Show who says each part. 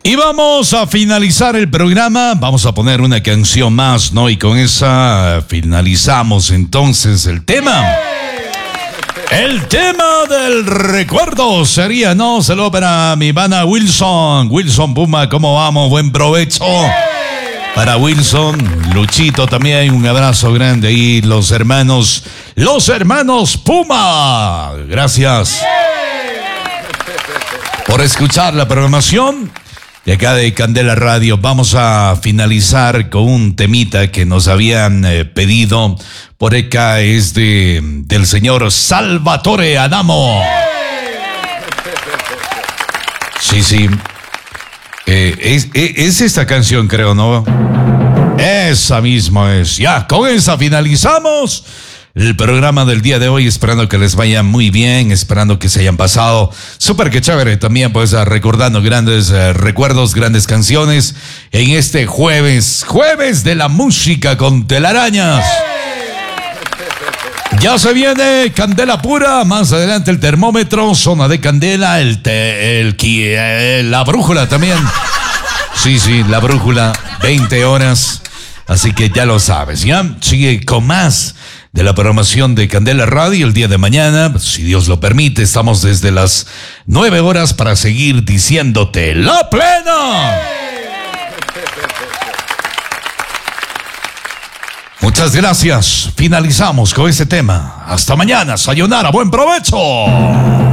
Speaker 1: Y vamos a finalizar el programa, vamos a poner una canción más, ¿no? Y con esa finalizamos entonces el tema. El tema del recuerdo sería, ¿no? Saludo para mi pana Wilson. Wilson Puma, ¿cómo vamos? Buen provecho. Para Wilson, Luchito también, un abrazo grande ahí, los hermanos Puma. Gracias por escuchar la programación de acá de Candela Radio. Vamos a finalizar con un temita que nos habían pedido. Por acá es del señor Salvatore Adamo. Sí. Es esta canción, creo, ¿no? Esa misma es. Ya, con esa finalizamos el programa del día de hoy, esperando que les vaya muy bien, esperando que se hayan pasado súper que chévere también, pues recordando grandes recuerdos, grandes canciones en este jueves de la música con telarañas. Ya se viene Candela Pura, más adelante el termómetro, zona de Candela, la brújula también. Sí, la brújula, 20 horas, así que ya lo sabes, ¿ya? Sigue con más de la programación de Candela Radio el día de mañana, si Dios lo permite. Estamos desde las 9 horas para seguir diciéndote la plena. Muchas gracias. Finalizamos con este tema. Hasta mañana. Sayonara. Buen provecho.